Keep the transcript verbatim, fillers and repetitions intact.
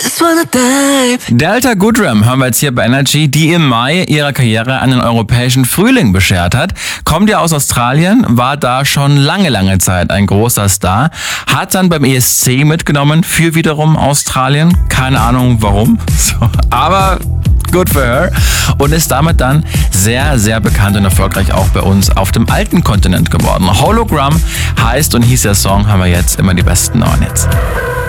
just wanna dive. Delta Goodrem hören wir jetzt hier bei Energy, die im Mai ihrer Karriere einen europäischen Frühling beschert hat. Kommt ja aus Australien, war da schon lange, lange Zeit ein großer Star, hat dann beim E S C mitgenommen für wiederum Australien. Keine Ahnung warum, so, aber good for her. Und ist damit dann sehr, sehr bekannt und erfolgreich auch bei uns auf dem alten Kontinent geworden. Hologram heißt und hieß der Song, haben wir jetzt immer die besten neuen Hits.